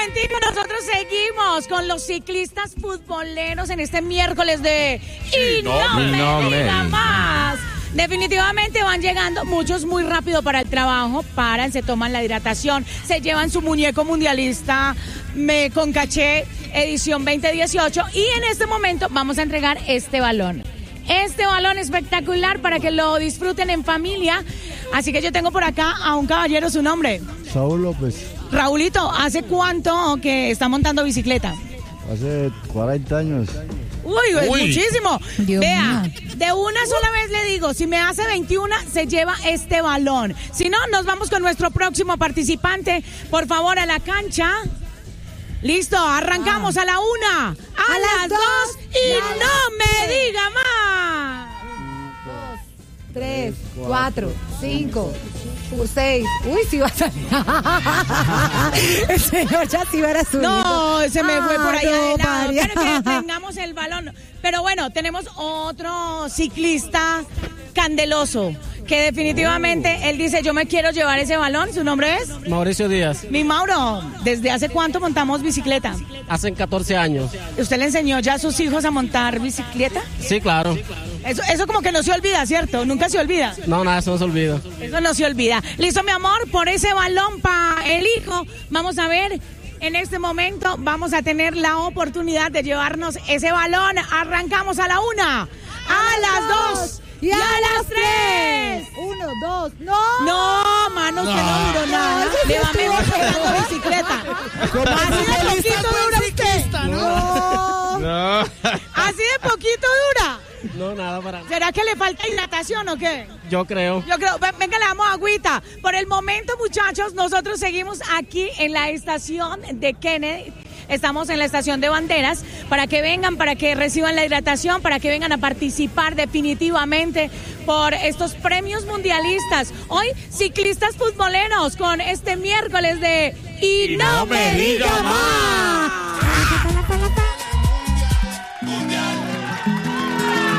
momentico, nosotros seguimos con los ciclistas futboleros en este miércoles de Y no me diga más. Definitivamente van llegando muchos muy rápido para el trabajo, paran, se toman la hidratación, se llevan su muñeco mundialista con caché edición 2018 y en este momento vamos a entregar este balón. Este balón espectacular para que lo disfruten en familia. Así que yo tengo por acá a un caballero, su nombre. Saúl López. Raulito, ¿hace cuánto que está montando bicicleta? Hace 40 años. Uy, es muchísimo. Dios Vea, mío. de una sola vez le digo, si me hace 21, se lleva este balón. Si no, nos vamos con nuestro próximo participante. Por favor, a la cancha. Listo, arrancamos a la 1, a las 2 y no me diga más. 3, 4, 5, 6. Uy, sí va a salir. El señor ya sí va a subir. No, se me fue por allá de lado. María. Pero que tengamos el balón. Pero bueno, tenemos otro ciclista candeloso que definitivamente él dice, yo me quiero llevar ese balón. ¿Su nombre es? Mauricio Díaz. Mi Mauro, ¿desde hace cuánto montamos bicicleta? Hace 14 años. ¿Usted le enseñó ya a sus hijos a montar bicicleta? Sí, claro. Eso como que no se olvida, ¿cierto? Nunca se olvida. No, nada, eso no se olvida. Eso no se olvida. Listo, mi amor, por ese balón para el hijo. Vamos a ver, en este momento vamos a tener la oportunidad de llevarnos ese balón. Arrancamos a la 1, a las 2 y a las 3. 1, 2, no. No, mano, usted no duró nada. Le va mejor pegando bicicleta. Así de poquito dura usted. No. Así de poquito dura. No, nada para nada. ¿Será que le falta hidratación o qué? Yo creo. Venga, le damos agüita. Por el momento, muchachos, nosotros seguimos aquí en la estación de Kennedy. Estamos en la estación de Banderas para que vengan, para que reciban la hidratación, para que vengan a participar definitivamente por estos premios mundialistas. Hoy, ciclistas futboleros con este miércoles de Y no me diga